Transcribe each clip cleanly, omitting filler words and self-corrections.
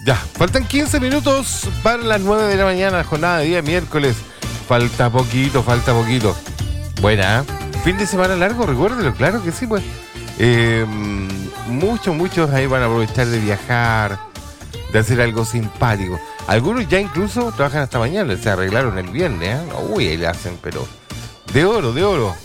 Ya, faltan 15 minutos para las 9 de la mañana, jornada de día miércoles. Falta poquito. Buena, ¿eh? Fin de semana largo, recuérdelo, claro que sí, pues. Muchos ahí van a aprovechar de viajar, de hacer algo simpático. Algunos ya incluso trabajan hasta mañana, se arreglaron el viernes, ¿eh? Uy, ahí le hacen, pero de oro.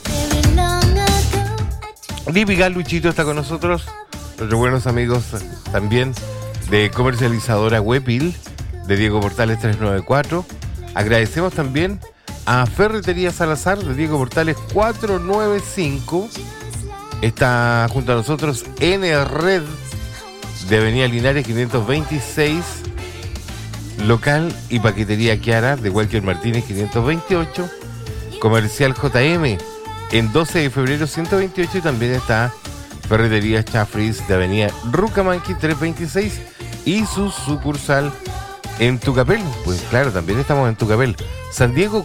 Lípica Luchito está con nosotros, nuestros buenos amigos también de comercializadora Wepil, de Diego Portales 394. Agradecemos también a Ferretería Salazar, de Diego Portales 495. Está junto a nosotros N-Red, de Avenida Linares 526. Local y paquetería Kiara, de Walker Martínez 528. Comercial JM, en 12 de febrero 128. Y también está Ferretería Chafris, de Avenida Rucamanqui 326. Y su sucursal en Tucapel. Pues claro, también estamos en Tucapel. San Diego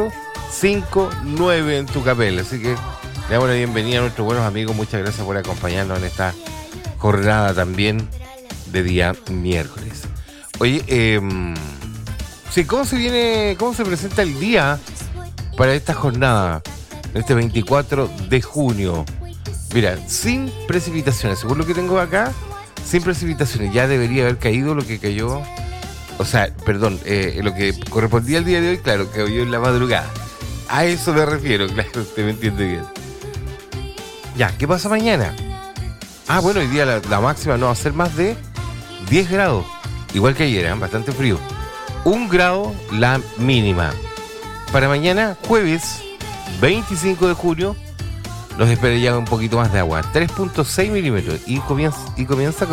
459 en Tucapel. Así que le damos la bienvenida a nuestros buenos amigos. Muchas gracias por acompañarnos en esta jornada también de día miércoles. Oye, sí, ¿cómo se presenta el día para esta jornada, este 24 de junio? Mira, sin precipitaciones, según lo que tengo acá, sin precipitaciones. Ya debería haber caído lo que cayó, o sea, perdón, lo que correspondía al día de hoy, claro, que cayó en la madrugada. A eso me refiero, claro, usted me entiende bien. Ya, ¿qué pasa mañana? Bueno, hoy día la máxima no va a ser más de 10 grados. Igual que ayer, bastante frío. 1 grado la mínima. Para mañana, jueves 25 de junio, nos espera ya un poquito más de agua. 3.6 milímetros. Y comienza.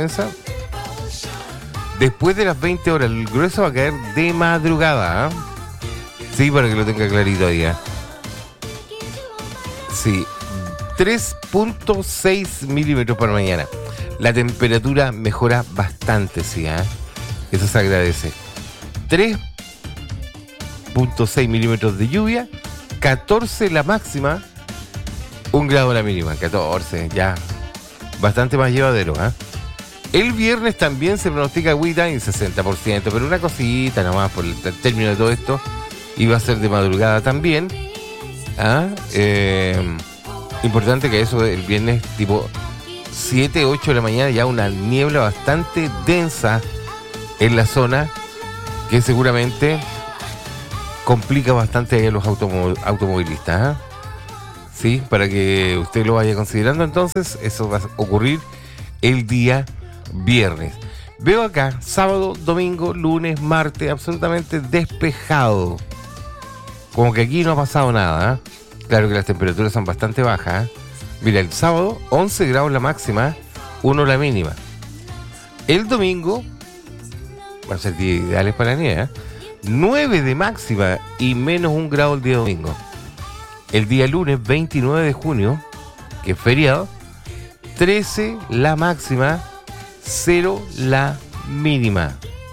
Después de las 20 horas, el grueso va a caer de madrugada. Sí, para que lo tenga clarito ahí. Sí, 3.6 milímetros para mañana. La temperatura mejora bastante, sí, eso se agradece. 3.6 milímetros de lluvia, 14 la máxima, 1 grado la mínima, 14, ya. Bastante más llevadero, El viernes también se pronostica agüita en 60%, pero una cosita nomás por el término de todo esto. Y va a ser de madrugada también. Importante que eso el viernes tipo 7, 8 de la mañana, ya una niebla bastante densa en la zona, que seguramente complica bastante a los automovilistas. Sí, para que usted lo vaya considerando. Entonces, eso va a ocurrir el día viernes. Veo acá, sábado, domingo, lunes, martes, absolutamente despejado. Como que aquí no ha pasado nada. Claro que las temperaturas son bastante bajas. Mira, el sábado, 11 grados la máxima, 1 la mínima. El domingo, van a ser días ideales para la nieve, 9 de máxima y menos 1 grado el día domingo. El día lunes, 29 de junio, que es feriado, 13 la máxima, 0 la mínima.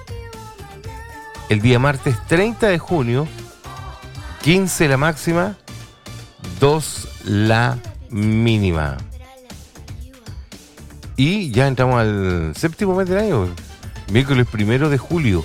El día martes, 30 de junio, 15 la máxima, 2 la mínima. Y ya entramos al séptimo mes del año, miércoles 1 de julio,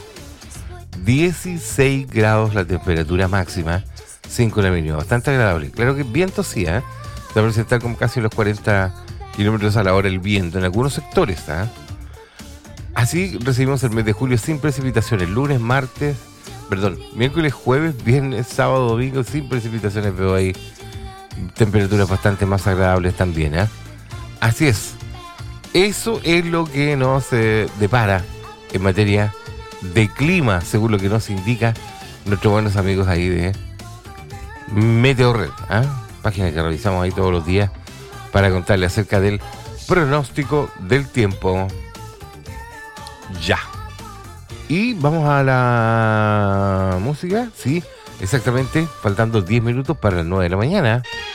16 grados la temperatura máxima, 5 la mínima, bastante agradable. Claro que el viento sí, se va a presentar como casi los 40 kilómetros a la hora el viento en algunos sectores. Así recibimos el mes de julio sin precipitaciones, miércoles, jueves, viernes, sábado, domingo, sin precipitaciones. Veo ahí temperaturas bastante más agradables también. Así es. Eso es lo que nos depara en materia de clima, según lo que nos indica nuestros buenos amigos ahí de Meteorred, página que revisamos ahí todos los días para contarle acerca del pronóstico del tiempo. Ya. Y vamos a la música, sí, exactamente, faltando 10 minutos para las 9 de la mañana.